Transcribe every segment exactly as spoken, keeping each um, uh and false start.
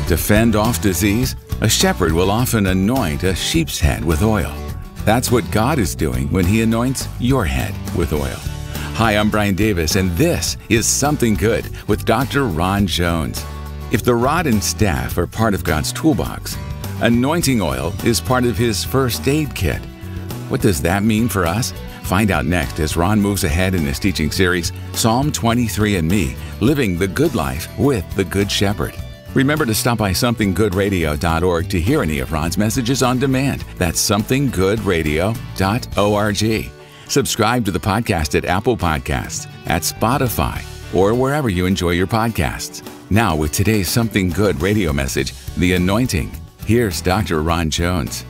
To fend off disease, a shepherd will often anoint a sheep's head with oil. That's what God is doing when He anoints your head with oil. Hi, I'm Brian Davis, and this is Something Good with Doctor Ron Jones. If the rod and staff are part of God's toolbox, anointing oil is part of His first aid kit. What does that mean for us? Find out next as Ron moves ahead in his teaching series, Psalm twenty-three and Me, Living the Good Life with the Good Shepherd. Remember to stop by something good radio dot org to hear any of Ron's messages on demand. That's something good radio dot org. Subscribe to the podcast at Apple Podcasts, at Spotify, or wherever you enjoy your podcasts. Now with today's Something Good radio message, The Anointing, here's Doctor Ron Jones.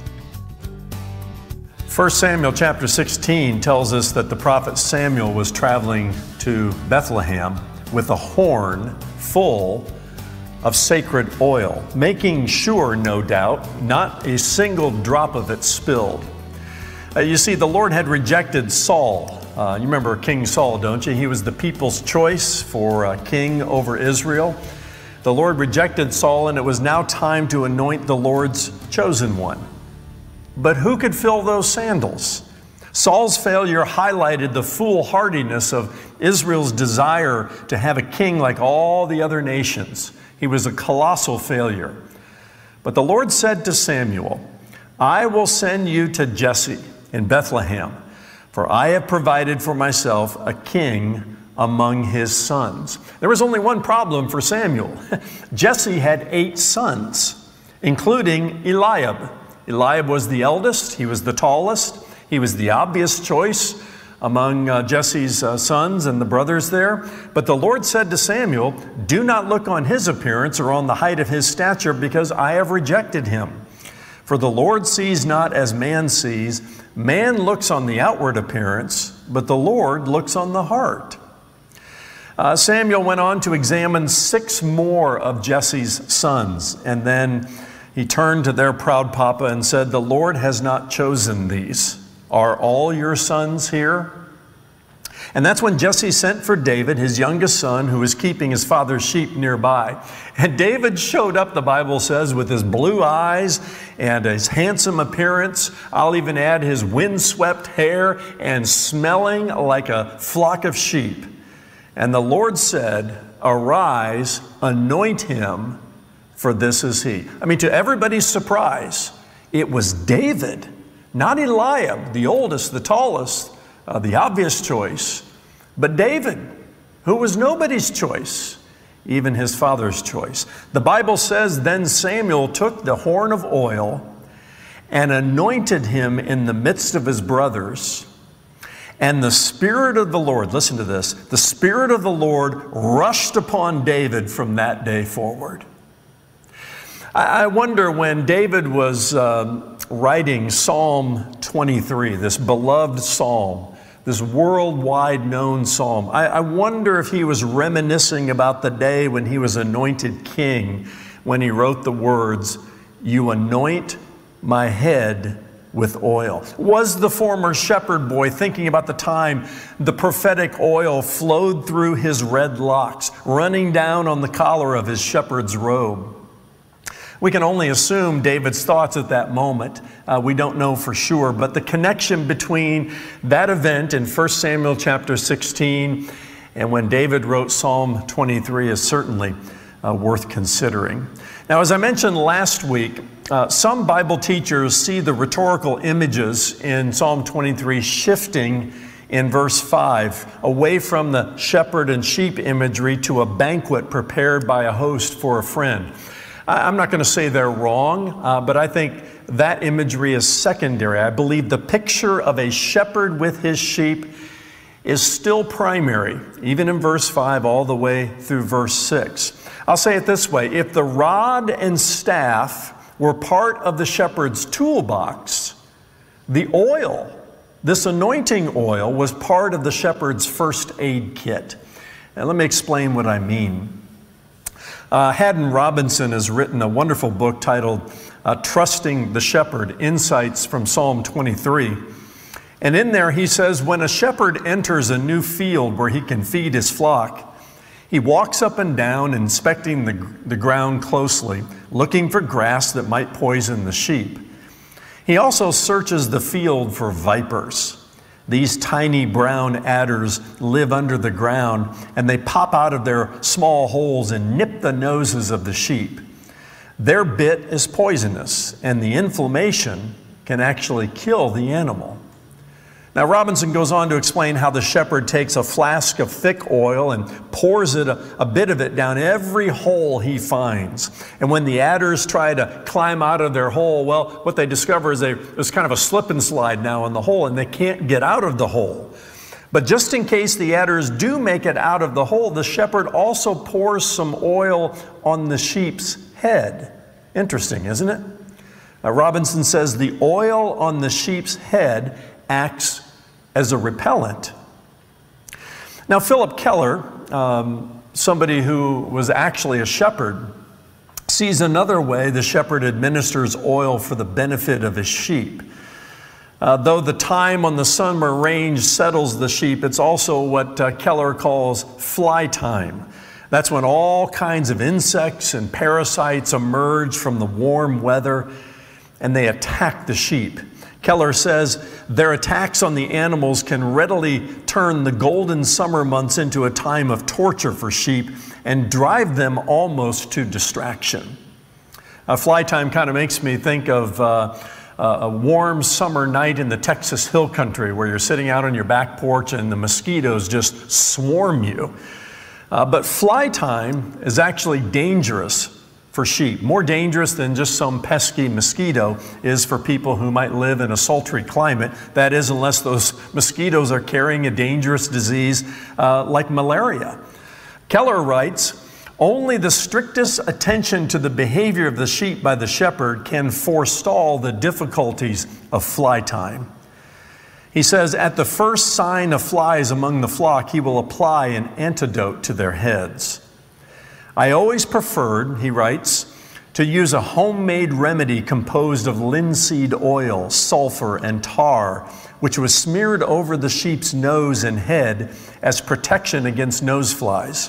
First Samuel chapter sixteen tells us that the prophet Samuel was traveling to Bethlehem with a horn full of sacred oil, making sure, no doubt, not a single drop of it spilled. Uh, you see, the Lord had rejected Saul. Uh, you remember King Saul, don't you? He was the people's choice for a king over Israel. The Lord rejected Saul, and it was now time to anoint the Lord's chosen one. But who could fill those sandals? Saul's failure highlighted the foolhardiness of Israel's desire to have a king like all the other nations. He was a colossal failure. But the Lord said to Samuel, I will send you to Jesse in Bethlehem, for I have provided for myself a king among his sons. There was only one problem for Samuel. Jesse had eight sons, including Eliab. Eliab was the eldest, he was the tallest, he was the obvious choice among uh, Jesse's uh, sons and the brothers there. But the Lord said to Samuel, do not look on his appearance or on the height of his stature, because I have rejected him. For the Lord sees not as man sees. Man looks on the outward appearance, but the Lord looks on the heart. Uh, Samuel went on to examine six more of Jesse's sons, and then he turned to their proud papa and said, the Lord has not chosen these. Are all your sons here? And that's when Jesse sent for David, his youngest son, who was keeping his father's sheep nearby. And David showed up, the Bible says, with his blue eyes and his handsome appearance. I'll even add his windswept hair and smelling like a flock of sheep. And the Lord said, arise, anoint him, for this is he. I mean, to everybody's surprise, it was David, not Eliab, the oldest, the tallest, uh, the obvious choice, but David, who was nobody's choice, even his father's choice. The Bible says, then Samuel took the horn of oil and anointed him in the midst of his brothers. And the Spirit of the Lord, listen to this, the Spirit of the Lord rushed upon David from that day forward. I wonder when David was uh, writing Psalm twenty-three, this beloved psalm, this worldwide known psalm, I, I wonder if he was reminiscing about the day when he was anointed king, when he wrote the words, you anoint my head with oil. Was the former shepherd boy thinking about the time the prophetic oil flowed through his red locks, running down on the collar of his shepherd's robe? We can only assume David's thoughts at that moment. Uh, we don't know for sure, but the connection between that event in First Samuel chapter sixteen and when David wrote Psalm twenty-three is certainly uh, worth considering. Now, as I mentioned last week, uh, some Bible teachers see the rhetorical images in Psalm twenty-three shifting in verse five, away from the shepherd and sheep imagery to a banquet prepared by a host for a friend. I'm not going to say they're wrong, uh, but I think that imagery is secondary. I believe the picture of a shepherd with his sheep is still primary, even in verse five all the way through verse six. I'll say it this way. If the rod and staff were part of the shepherd's toolbox, the oil, this anointing oil, was part of the shepherd's first aid kit. And let me explain what I mean. Uh, Haddon Robinson has written a wonderful book titled uh, Trusting the Shepherd, Insights from Psalm twenty-three. And in there he says, when a shepherd enters a new field where he can feed his flock, He walks up and down, inspecting the, the ground closely, looking for grass that might poison the sheep. He also searches the field for vipers. These tiny brown adders live under the ground, and they pop out of their small holes and nip the noses of the sheep. Their bit is poisonous, and the inflammation can actually kill the animal. Now, Robinson goes on to explain how the shepherd takes a flask of thick oil and pours it, a, a bit of it down every hole he finds. And when the adders try to climb out of their hole, well, what they discover is they, there's kind of a slip and slide now in the hole, and they can't get out of the hole. But just in case the adders do make it out of the hole, the shepherd also pours some oil on the sheep's head. Interesting, isn't it? Uh, Robinson says the oil on the sheep's head acts as a repellent. Now, Philip Keller, um, somebody who was actually a shepherd, sees another way the shepherd administers oil for the benefit of his sheep. Uh, though the time on the summer range settles the sheep, it's also what uh, Keller calls fly time. That's when all kinds of insects and parasites emerge from the warm weather and they attack the sheep. Keller says their attacks on the animals can readily turn the golden summer months into a time of torture for sheep and drive them almost to distraction. Uh, fly time kind of makes me think of uh, a warm summer night in the Texas Hill Country where you're sitting out on your back porch and the mosquitoes just swarm you. Uh, but fly time is actually dangerous for sheep. More dangerous than just some pesky mosquito is for people who might live in a sultry climate. That is, unless those mosquitoes are carrying a dangerous disease uh, like malaria. Keller writes, only the strictest attention to the behavior of the sheep by the shepherd can forestall the difficulties of fly time. He says, at the first sign of flies among the flock, he will apply an antidote to their heads. I always preferred, he writes, to use a homemade remedy composed of linseed oil, sulfur, and tar, which was smeared over the sheep's nose and head as protection against nose flies.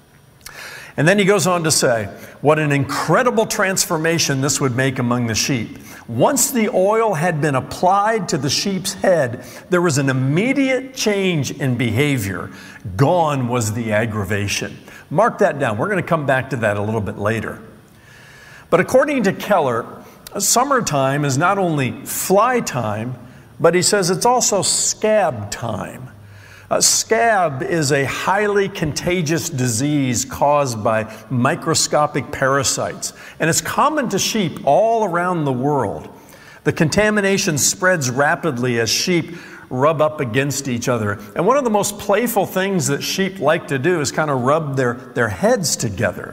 And then he goes on to say, what an incredible transformation this would make among the sheep. Once the oil had been applied to the sheep's head, there was an immediate change in behavior. Gone was the aggravation. Mark that down. We're going to come back to that a little bit later. But according to Keller, summertime is not only fly time, but he says it's also scab time. Uh, scab is a highly contagious disease caused by microscopic parasites, and it's common to sheep all around the world. The contamination spreads rapidly as sheep rub up against each other. And one of the most playful things that sheep like to do is kind of rub their, their heads together.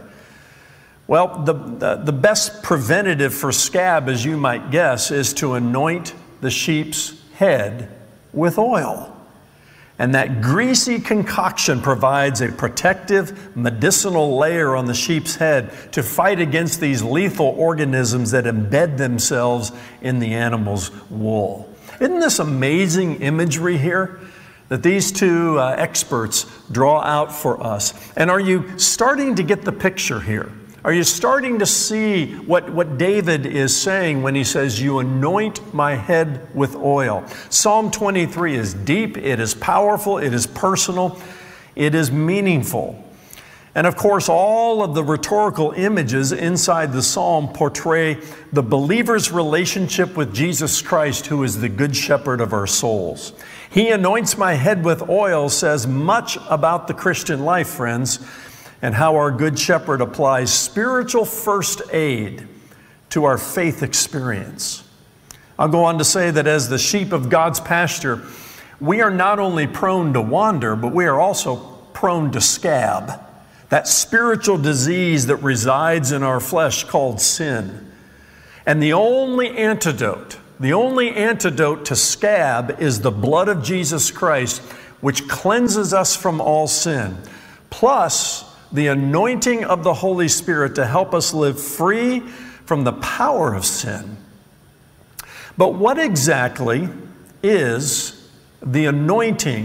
Well, the, the, the best preventative for scab, as you might guess, is to anoint the sheep's head with oil. And that greasy concoction provides a protective medicinal layer on the sheep's head to fight against these lethal organisms that embed themselves in the animal's wool. Isn't this amazing imagery here that these two uh, experts draw out for us? And are you starting to get the picture here? Are you starting to see what, what David is saying when he says, you anoint my head with oil? Psalm twenty-three is deep, it is powerful, it is personal, it is meaningful. And of course, all of the rhetorical images inside the psalm portray the believer's relationship with Jesus Christ, who is the good shepherd of our souls. He anoints my head with oil says much about the Christian life, friends, and how our good shepherd applies spiritual first aid to our faith experience. I'll go on to say that as the sheep of God's pasture, we are not only prone to wander, but we are also prone to scab. That spiritual disease that resides in our flesh called sin. And the only antidote, the only antidote to scab is the blood of Jesus Christ, which cleanses us from all sin, plus the anointing of the Holy Spirit to help us live free from the power of sin. But what exactly is the anointing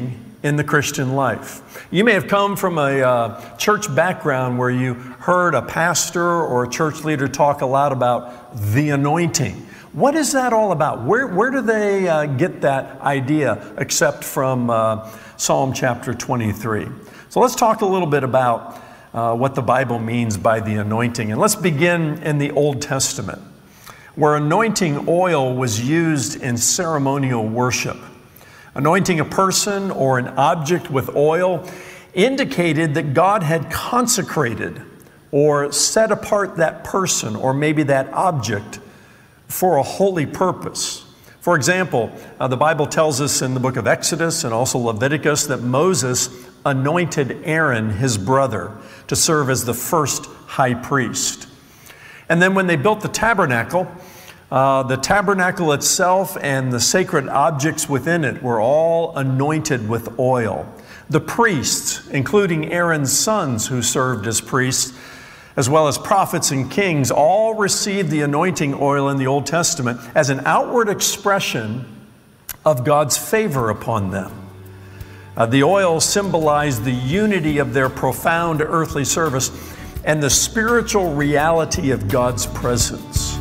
in the Christian life. You may have come from a uh, church background where you heard a pastor or a church leader talk a lot about the anointing. What is that all about? Where, where do they uh, get that idea except from uh, Psalm chapter twenty-three? So let's talk a little bit about uh, what the Bible means by the anointing. And let's begin in the Old Testament, where anointing oil was used in ceremonial worship. Anointing a person or an object with oil indicated that God had consecrated or set apart that person or maybe that object for a holy purpose. For example, uh, the Bible tells us in the book of Exodus and also Leviticus that Moses anointed Aaron, his brother, to serve as the first high priest. And then when they built the tabernacle, Uh, the tabernacle itself and the sacred objects within it were all anointed with oil. The priests, including Aaron's sons who served as priests, as well as prophets and kings, all received the anointing oil in the Old Testament as an outward expression of God's favor upon them. Uh, the oil symbolized the unity of their profound earthly service and the spiritual reality of God's presence.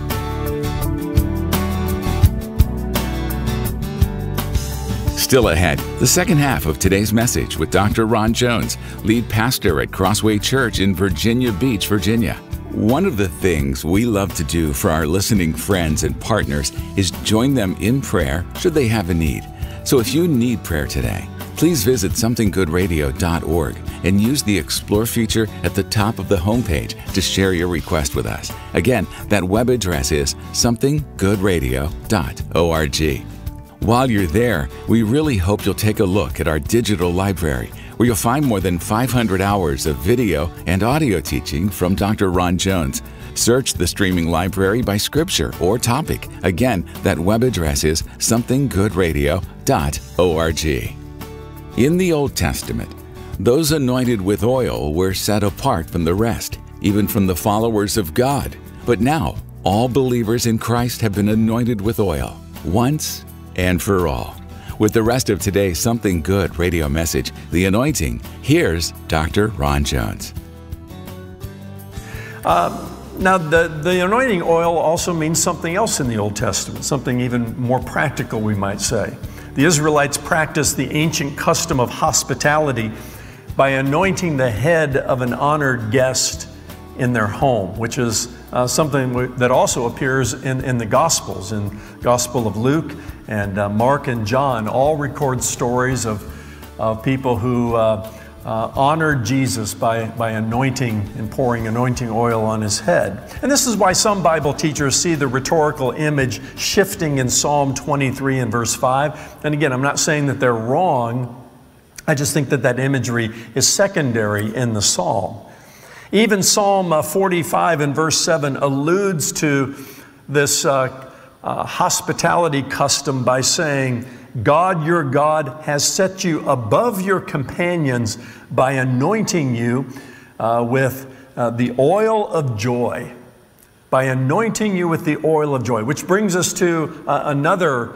Still ahead, the second half of today's message with Doctor Ron Jones, lead pastor at Crossway Church in Virginia Beach, Virginia. One of the things we love to do for our listening friends and partners is join them in prayer should they have a need. So if you need prayer today, please visit something good radio dot org and use the Explore feature at the top of the homepage to share your request with us. Again, that web address is something good radio dot org. While you're there, we really hope you'll take a look at our digital library, where you'll find more than five hundred hours of video and audio teaching from Doctor Ron Jones. Search the streaming library by scripture or topic. Again, that web address is something good radio dot org. In the Old Testament, those anointed with oil were set apart from the rest, even from the followers of God. But now, all believers in Christ have been anointed with oil, once and for all. With the rest of today's Something Good radio message, The Anointing, here's Doctor Ron Jones. Uh, now, the, the anointing oil also means something else in the Old Testament, something even more practical, we might say. The Israelites practiced the ancient custom of hospitality by anointing the head of an honored guest in their home, which is uh, something that also appears in, in the Gospels. In Gospel of Luke and uh, Mark and John all record stories of, of people who uh, uh, honored Jesus by, by anointing and pouring anointing oil on his head. And this is why some Bible teachers see the rhetorical image shifting in Psalm twenty-three and verse five. And again, I'm not saying that they're wrong. I just think that that imagery is secondary in the psalm. Even Psalm forty-five and verse seven alludes to this uh, uh, hospitality custom by saying, God, your God, has set you above your companions by anointing you uh, with uh, the oil of joy. By anointing you with the oil of joy. Which brings us to uh, another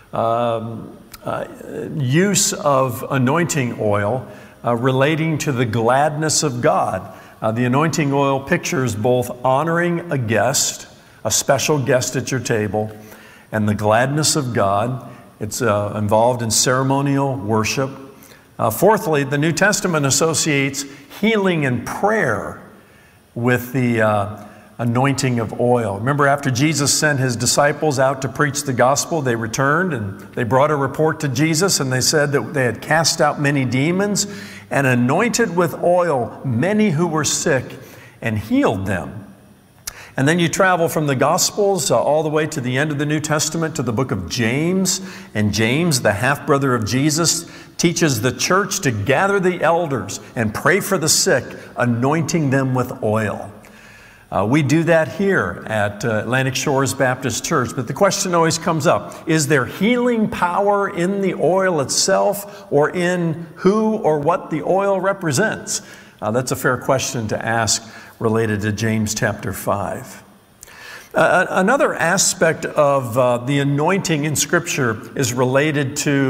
um, uh, use of anointing oil uh, relating to the gladness of God. Uh, the anointing oil pictures both honoring a guest, a special guest at your table, and the gladness of God. It's uh, involved in ceremonial worship. Uh, fourthly, the New Testament associates healing and prayer with the uh, anointing of oil. Remember, after Jesus sent his disciples out to preach the gospel, they returned and they brought a report to Jesus, and they said that they had cast out many demons and anointed with oil many who were sick and healed them. And then you travel from the Gospels uh, all the way to the end of the New Testament to the book of James. And James, the half-brother of Jesus, teaches the church to gather the elders and pray for the sick, anointing them with oil. Uh, we do that here at uh, Atlantic Shores Baptist Church. But the question always comes up, is there healing power in the oil itself or in who or what the oil represents? Uh, that's a fair question to ask related to James chapter five. Uh, another aspect of uh, the anointing in Scripture is related to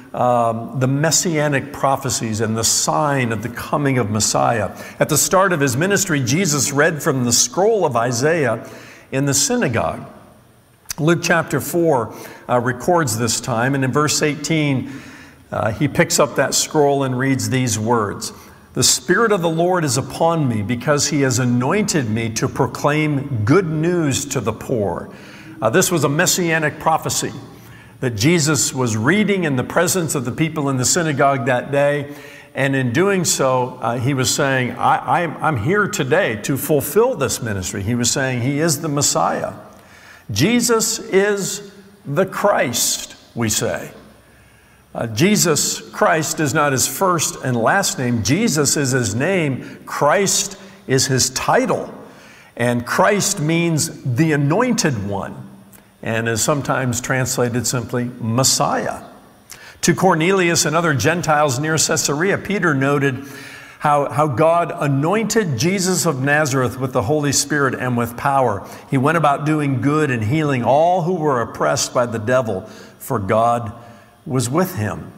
um, the messianic prophecies and the sign of the coming of Messiah. At the start of his ministry, Jesus read from the scroll of Isaiah in the synagogue. Luke chapter four uh, records this time, and in verse eighteen, uh, he picks up that scroll and reads these words. The Spirit of the Lord is upon me because he has anointed me to proclaim good news to the poor. Uh, this was a messianic prophecy that Jesus was reading in the presence of the people in the synagogue that day. And in doing so, uh, he was saying, I, I'm, I'm here today to fulfill this ministry. He was saying he is the Messiah. Jesus is the Christ, we say. Uh, Jesus Christ is not his first and last name. Jesus is his name. Christ is his title. And Christ means the anointed one, and is sometimes translated simply Messiah. To Cornelius and other Gentiles near Caesarea, Peter noted how, how God anointed Jesus of Nazareth with the Holy Spirit and with power. He went about doing good and healing all who were oppressed by the devil, for God was with him.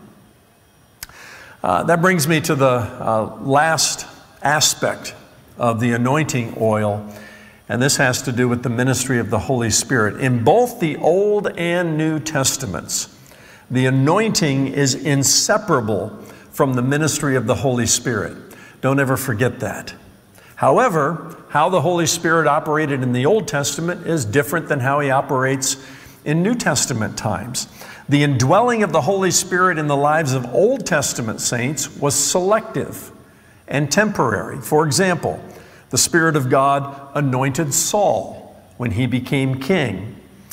Uh, that brings me to the uh, last aspect of the anointing oil, and this has to do with the ministry of the Holy Spirit. In both the Old and New Testaments, the anointing is inseparable from the ministry of the Holy Spirit. Don't ever forget that. However, how the Holy Spirit operated in the Old Testament is different than how he operates in New Testament times. The indwelling of the Holy Spirit in the lives of Old Testament saints was selective and temporary. For example, the Spirit of God anointed Saul when he became king.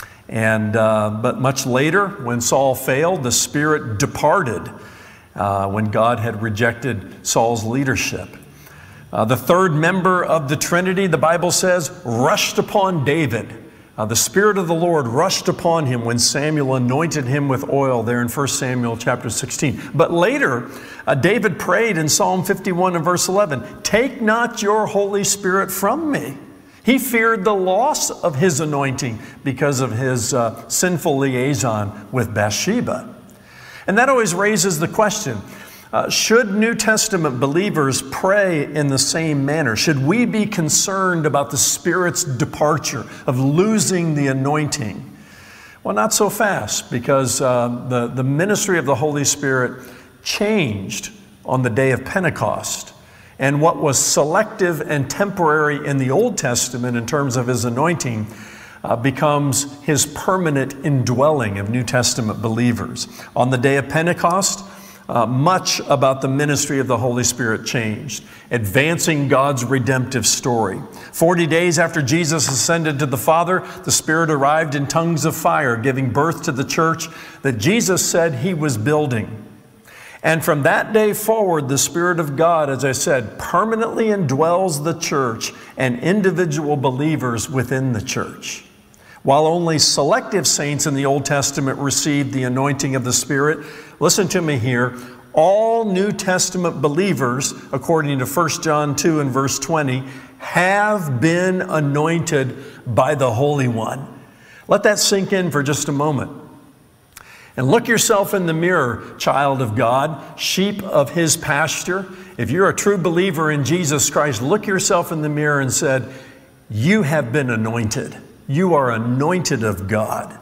And, uh, but much later, when Saul failed, the Spirit departed uh, when God had rejected Saul's leadership. Uh, the third member of the Trinity, the Bible says, rushed upon David. Uh, the Spirit of the Lord rushed upon him when Samuel anointed him with oil there in First Samuel chapter sixteen. But later, uh, David prayed in Psalm fifty-one and verse eleven, "Take not your Holy Spirit from me." He feared the loss of his anointing because of his uh, sinful liaison with Bathsheba. And that always raises the question, uh, should New Testament believers pray in the same manner? Should we be concerned about the Spirit's departure, of losing the anointing? Well, not so fast, because uh, the, the ministry of the Holy Spirit changed on the day of Pentecost. And what was selective and temporary in the Old Testament in terms of his anointing uh, becomes his permanent indwelling of New Testament believers. On the day of Pentecost, uh, much about the ministry of the Holy Spirit changed, advancing God's redemptive story. Forty days after Jesus ascended to the Father, the Spirit arrived in tongues of fire, giving birth to the church that Jesus said he was building. And from that day forward, the Spirit of God, as I said, permanently indwells the church and individual believers within the church. While only selective saints in the Old Testament received the anointing of the Spirit, listen to me here, all New Testament believers, according to First John two and verse twenty, have been anointed by the Holy One. Let that sink in for just a moment. And look yourself in the mirror, child of God, sheep of his pasture. If you're a true believer in Jesus Christ, look yourself in the mirror and said, you have been anointed. You are anointed of God.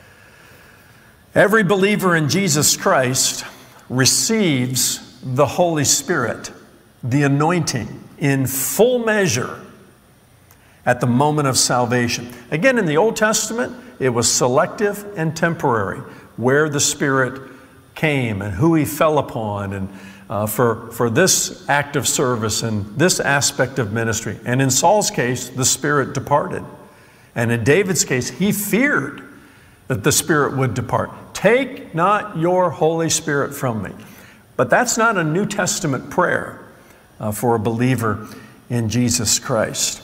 Every believer in Jesus Christ receives the Holy Spirit, the anointing, in full measure at the moment of salvation. Again, in the Old Testament, it was selective and temporary, where the Spirit came and who he fell upon, and uh, for, for this act of service and this aspect of ministry. And in Saul's case, the Spirit departed. And in David's case, he feared that the Spirit would depart. Take not your Holy Spirit from me. But that's not a New Testament prayer uh, for a believer in Jesus Christ.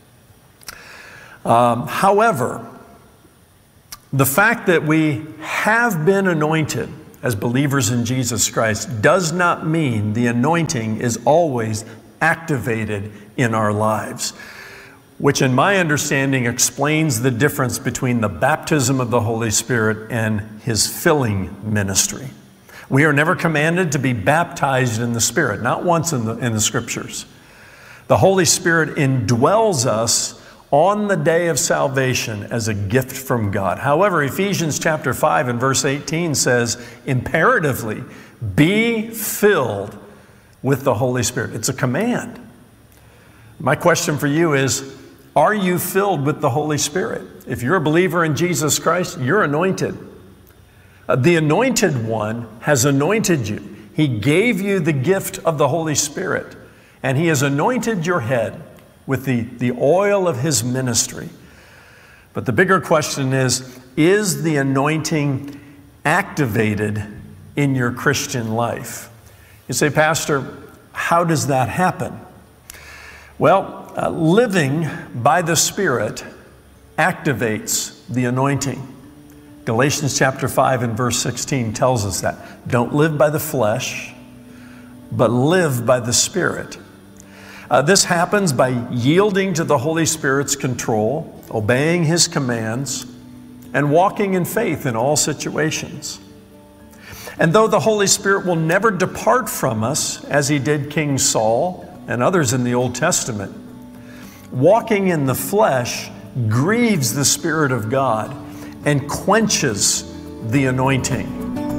Um, however, the fact that we have been anointed as believers in Jesus Christ does not mean the anointing is always activated in our lives, which in my understanding explains the difference between the baptism of the Holy Spirit and his filling ministry. We are never commanded to be baptized in the Spirit, not once in the, in the Scriptures. The Holy Spirit indwells us on the day of salvation as a gift from God. However, Ephesians chapter five and verse eighteen says, imperatively, be filled with the Holy Spirit. It's a command. My question for you is, are you filled with the Holy Spirit? If you're a believer in Jesus Christ, you're anointed. Uh, the Anointed One has anointed you. He gave you the gift of the Holy Spirit, and He has anointed your head with the, the oil of His ministry. But the bigger question is, is the anointing activated in your Christian life? You say, Pastor, how does that happen? Well, uh, living by the Spirit activates the anointing. Galatians chapter five and verse sixteen tells us that. Don't live by the flesh, but live by the Spirit. Uh, this happens by yielding to the Holy Spirit's control, obeying His commands, and walking in faith in all situations. And though the Holy Spirit will never depart from us, as He did King Saul and others in the Old Testament, walking in the flesh grieves the Spirit of God and quenches the anointing.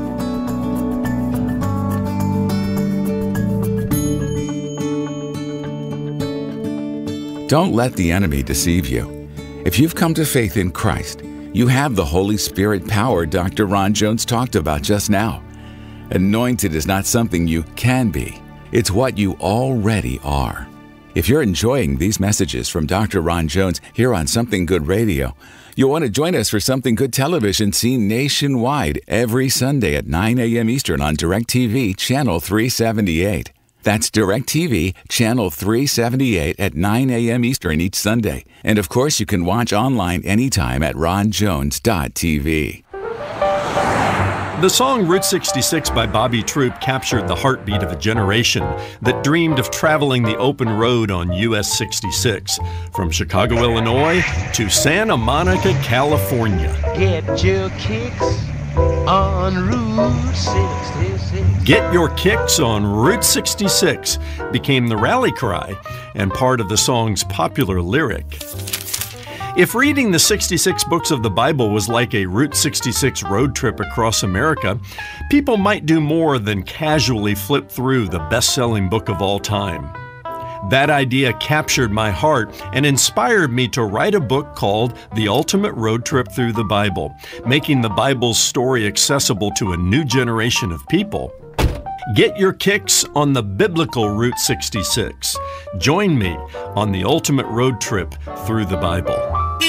Don't let the enemy deceive you. If you've come to faith in Christ, you have the Holy Spirit power Doctor Ron Jones talked about just now. Anointed is not something you can be. It's what you already are. If you're enjoying these messages from Doctor Ron Jones here on Something Good Radio, you'll want to join us for Something Good Television seen nationwide every Sunday at nine a.m. Eastern on DirecTV Channel three seventy-eight. That's DirecTV Channel three seventy-eight at nine a.m. Eastern each Sunday. And of course, you can watch online anytime at ron jones dot t v. The song Route sixty-six by Bobby Troup captured the heartbeat of a generation that dreamed of traveling the open road on U S sixty-six from Chicago, Illinois to Santa Monica, California. Get your kicks on Route sixty-six. Get Your Kicks on Route sixty-six became the rally cry and part of the song's popular lyric. If reading the sixty-six books of the Bible was like a Route sixty-six road trip across America, people might do more than casually flip through the best-selling book of all time. That idea captured my heart and inspired me to write a book called The Ultimate Road Trip Through the Bible, making the Bible's story accessible to a new generation of people. Get your kicks on the biblical Route sixty-six. Join me on the ultimate road trip through the Bible.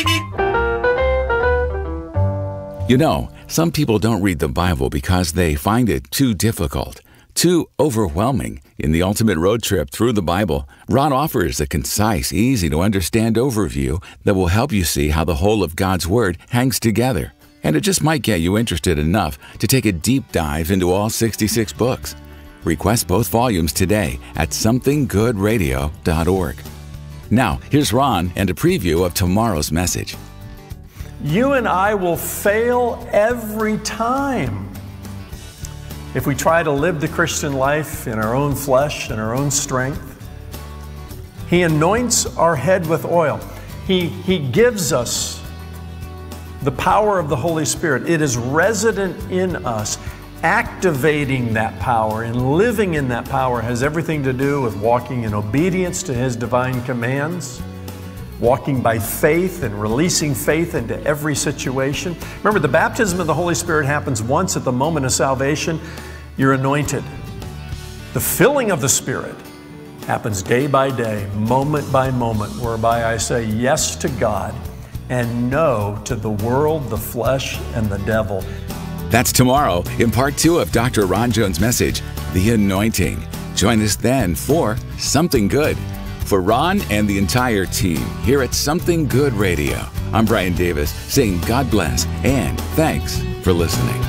You know, some people don't read the Bible because they find it too difficult, too overwhelming. In the Ultimate Road Trip Through the Bible, Ron offers a concise, easy-to-understand overview that will help you see how the whole of God's Word hangs together. And it just might get you interested enough to take a deep dive into all sixty-six books. Request both volumes today at something good radio dot org. Now, here's Ron and a preview of tomorrow's message. You and I will fail every time if we try to live the Christian life in our own flesh and our own strength. He anoints our head with oil. He, he gives us the power of the Holy Spirit. It is resident in us. Activating that power and living in that power has everything to do with walking in obedience to His divine commands, walking by faith and releasing faith into every situation. Remember, the baptism of the Holy Spirit happens once at the moment of salvation. You're anointed. The filling of the Spirit happens day by day, moment by moment, whereby I say yes to God and no to the world, the flesh, and the devil. That's tomorrow in part two of Doctor Ron Jones' message, The Anointing. Join us then for Something Good. For Ron and the entire team here at Something Good Radio, I'm Brian Davis saying God bless and thanks for listening.